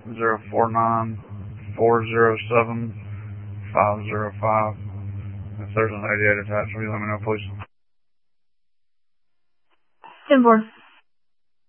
049-407-505. If there's an 88 attached, will you let me know, please? 10-4.